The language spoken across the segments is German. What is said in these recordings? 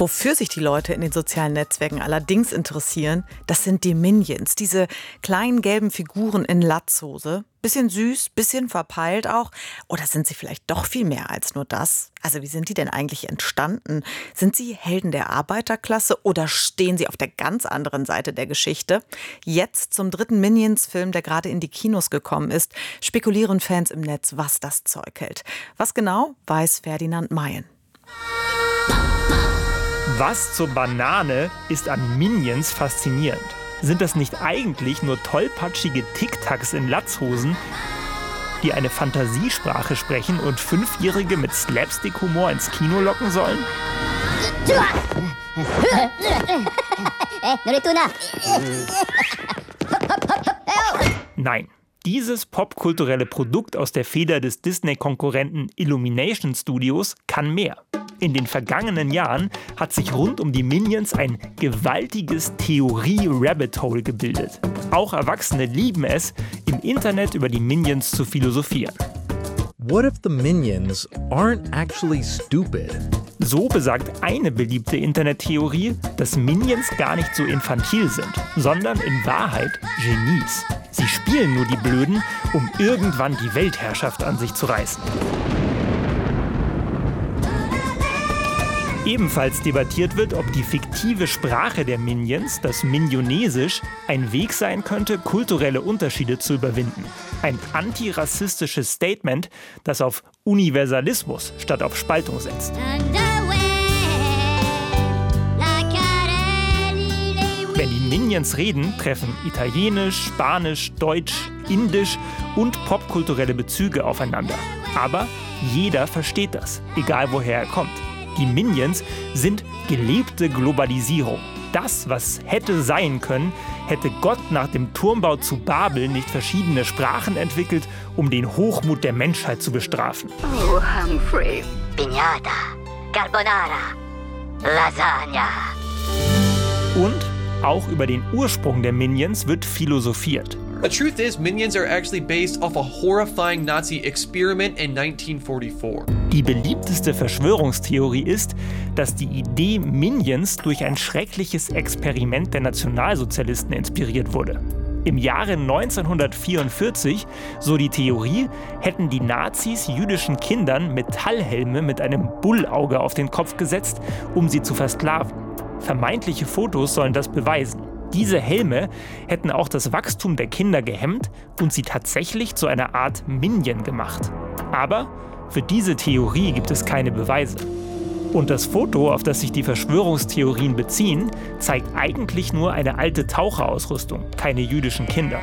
Wofür sich die Leute in den sozialen Netzwerken allerdings interessieren, das sind die Minions, diese kleinen gelben Figuren in Latzhose. Bisschen süß, bisschen verpeilt auch. Oder sind sie vielleicht doch viel mehr als nur das? Also wie sind die denn eigentlich entstanden? Sind sie Helden der Arbeiterklasse oder stehen sie auf der ganz anderen Seite der Geschichte? Jetzt zum 3. Minions-Film, der gerade in die Kinos gekommen ist, spekulieren Fans im Netz, was das Zeug hält. Was genau, weiß Ferdinand Mayen. Was zur Banane ist an Minions faszinierend? Sind das nicht eigentlich nur tollpatschige Tic-Tacs in Latzhosen, die eine Fantasiesprache sprechen und 5-Jährige mit Slapstick-Humor ins Kino locken sollen? Nein. Dieses popkulturelle Produkt aus der Feder des Disney-Konkurrenten Illumination Studios kann mehr. In den vergangenen Jahren hat sich rund um die Minions ein gewaltiges Theorie-Rabbit-Hole gebildet. Auch Erwachsene lieben es, im Internet über die Minions zu philosophieren. What if the Minions aren't actually stupid? So besagt eine beliebte Internettheorie, dass Minions gar nicht so infantil sind, sondern in Wahrheit Genies. Sie spielen nur die Blöden, um irgendwann die Weltherrschaft an sich zu reißen. Ebenfalls debattiert wird, ob die fiktive Sprache der Minions, das Minionesisch, ein Weg sein könnte, kulturelle Unterschiede zu überwinden. Ein antirassistisches Statement, das auf Universalismus statt auf Spaltung setzt. Wenn die Minions reden, treffen Italienisch, Spanisch, Deutsch, Indisch und popkulturelle Bezüge aufeinander. Aber jeder versteht das, egal woher er kommt. Die Minions sind gelebte Globalisierung. Das, was hätte sein können, hätte Gott nach dem Turmbau zu Babel nicht verschiedene Sprachen entwickelt, um den Hochmut der Menschheit zu bestrafen. Oh, Humphrey. Piñata, Carbonara, Lasagna. Und auch über den Ursprung der Minions wird philosophiert. The truth is, Minions are actually based off a horrifying Nazi experiment in 1944. Die beliebteste Verschwörungstheorie ist, dass die Idee Minions durch ein schreckliches Experiment der Nationalsozialisten inspiriert wurde. Im Jahre 1944, so die Theorie, hätten die Nazis jüdischen Kindern Metallhelme mit einem Bullauge auf den Kopf gesetzt, um sie zu versklaven. Vermeintliche Fotos sollen das beweisen. Diese Helme hätten auch das Wachstum der Kinder gehemmt und sie tatsächlich zu einer Art Minion gemacht. Aber für diese Theorie gibt es keine Beweise. Und das Foto, auf das sich die Verschwörungstheorien beziehen, zeigt eigentlich nur eine alte Taucherausrüstung, keine jüdischen Kinder.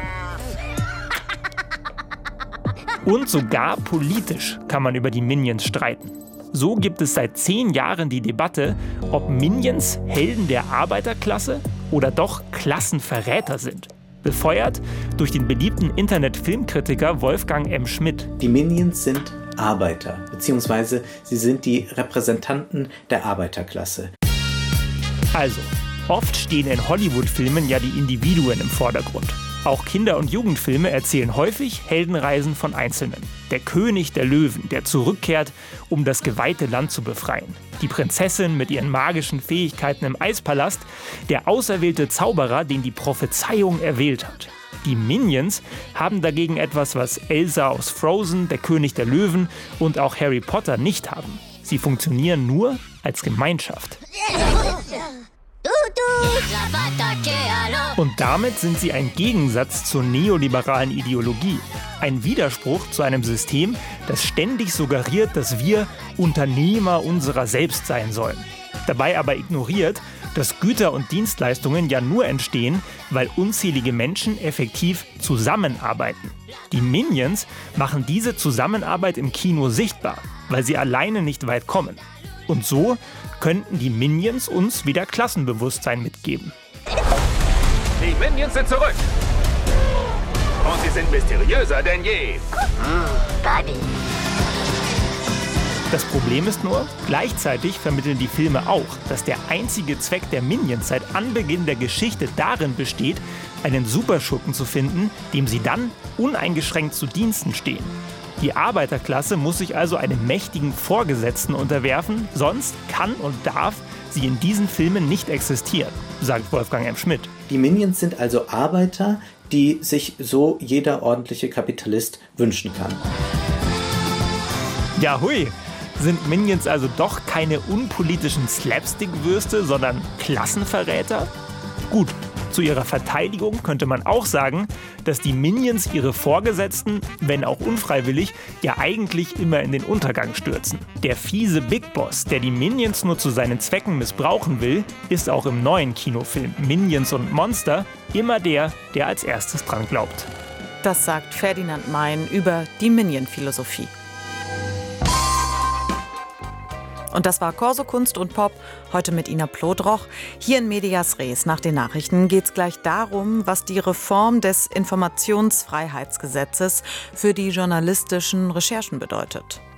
Und sogar politisch kann man über die Minions streiten. So gibt es seit 10 Jahren die Debatte, ob Minions Helden der Arbeiterklasse oder doch Klassenverräter sind. Befeuert durch den beliebten Internet-Filmkritiker Wolfgang M. Schmidt. Die Minions sind Arbeiter, beziehungsweise sie sind die Repräsentanten der Arbeiterklasse. Also, oft stehen in Hollywood-Filmen ja die Individuen im Vordergrund. Auch Kinder- und Jugendfilme erzählen häufig Heldenreisen von Einzelnen. Der König der Löwen, der zurückkehrt, um das geweihte Land zu befreien. Die Prinzessin mit ihren magischen Fähigkeiten im Eispalast. Der auserwählte Zauberer, den die Prophezeiung erwählt hat. Die Minions haben dagegen etwas, was Elsa aus Frozen, der König der Löwen und auch Harry Potter nicht haben. Sie funktionieren nur als Gemeinschaft. Und damit sind sie ein Gegensatz zur neoliberalen Ideologie. Ein Widerspruch zu einem System, das ständig suggeriert, dass wir Unternehmer unserer selbst sein sollen. Dabei aber ignoriert, dass Güter und Dienstleistungen ja nur entstehen, weil unzählige Menschen effektiv zusammenarbeiten. Die Minions machen diese Zusammenarbeit im Kino sichtbar, weil sie alleine nicht weit kommen. Und so könnten die Minions uns wieder Klassenbewusstsein mitgeben. Die Minions sind zurück. Und sie sind mysteriöser denn je. Das Problem ist nur, gleichzeitig vermitteln die Filme auch, dass der einzige Zweck der Minions seit Anbeginn der Geschichte darin besteht, einen Superschurken zu finden, dem sie dann uneingeschränkt zu Diensten stehen. Die Arbeiterklasse muss sich also einem mächtigen Vorgesetzten unterwerfen, sonst kann und darf sie in diesen Filmen nicht existieren, sagt Wolfgang M. Schmidt. Die Minions sind also Arbeiter, die sich so jeder ordentliche Kapitalist wünschen kann. Ja, hui. Sind Minions also doch keine unpolitischen Slapstick-Würste, sondern Klassenverräter? Gut, zu ihrer Verteidigung könnte man auch sagen, dass die Minions ihre Vorgesetzten, wenn auch unfreiwillig, ja eigentlich immer in den Untergang stürzen. Der fiese Big Boss, der die Minions nur zu seinen Zwecken missbrauchen will, ist auch im neuen Kinofilm Minions und Monster immer der als erstes dran glaubt. Das sagt Ferdinand Mein über die Minion-Philosophie. Und das war Corso Kunst und Pop, heute mit Ina Plodroch. Hier in Medias Res nach den Nachrichten geht es gleich darum, was die Reform des Informationsfreiheitsgesetzes für die journalistischen Recherchen bedeutet.